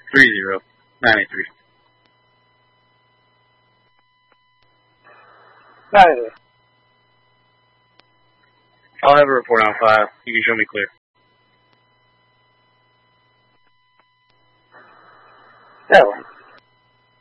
983. 983. I'll have a report on file. You can show me clear. Yeah.